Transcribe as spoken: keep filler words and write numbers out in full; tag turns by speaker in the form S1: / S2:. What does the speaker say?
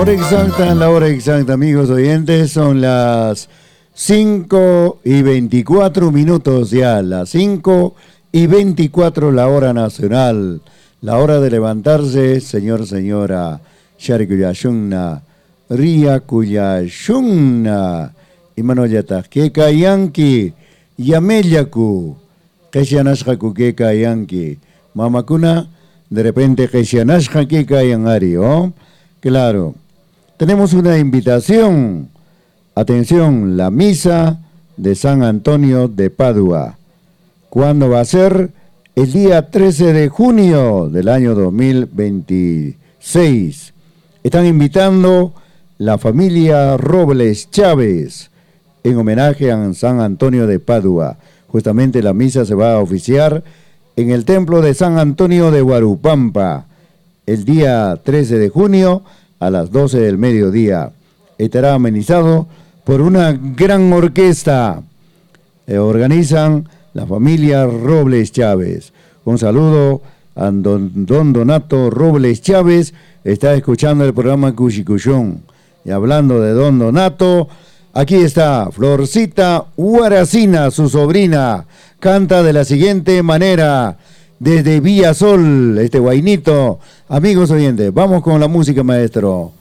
S1: hora exacta, la hora exacta, amigos oyentes, son las cinco y veinticuatro minutos ya, las cinco y veinticuatro la hora nacional, la hora de levantarse, señor, señora, Sharikuyashunna, Ria Kuyashunna, Imanoyatas, Keka Yanki, Yamellaku, Keshanashhaku Keka Yanki, Mamakuna, de repente Keshanashha Keka Yanari, ¿oh? Claro, tenemos una invitación. Atención, la misa de San Antonio de Padua. ¿Cuándo va a ser? El día trece de junio del año dos mil veintiséis. Están invitando la familia Robles Chávez en homenaje a San Antonio de Padua. Justamente la misa se va a oficiar en el templo de San Antonio de Huarupampa el día trece de junio a las doce del mediodía. Estará amenizado por una gran orquesta. Eh, organizan la familia Robles Chávez. Un saludo a don, don Donato Robles Chávez. Está escuchando el programa Cuchicuyón. Y hablando de don Donato, aquí está Florcita Huaracina, su sobrina. Canta de la siguiente manera. Desde Villasol, este guainito. Amigos oyentes, vamos con la música, maestro.